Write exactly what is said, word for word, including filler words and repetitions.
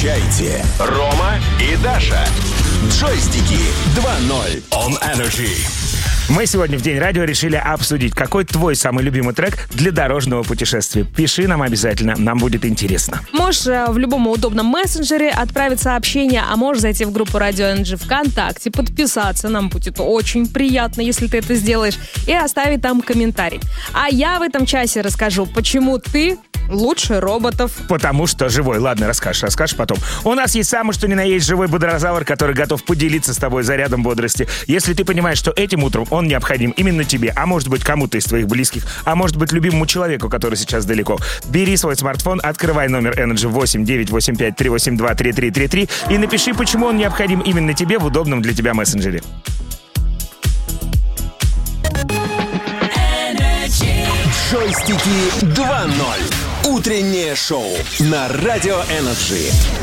Встречайте Рома и Даша. Джойстики два ноль on Energy. Мы сегодня в День радио решили обсудить, какой твой самый любимый трек для дорожного путешествия. Пиши нам обязательно, нам будет интересно. Можешь в любом удобном мессенджере отправить сообщение, а можешь зайти в группу Radio Energy ВКонтакте, подписаться. Нам будет очень приятно, если ты это сделаешь, и оставить там комментарий. А я в этом часе расскажу, почему ты лучше роботов. Потому что живой. Ладно, расскажешь, расскажешь потом. У нас есть самый что ни на есть живой бодрозавр, который готов поделиться с тобой зарядом бодрости. Если ты понимаешь, что этим утром он необходим именно тебе, а может быть кому-то из твоих близких, а может быть любимому человеку, который сейчас далеко, бери свой смартфон, открывай номер Energy восемь девять восемь пять три восемь два три три три три и напиши, почему он необходим именно тебе в удобном для тебя мессенджере. Джойстики два ноль. Утреннее шоу на Radio Energy.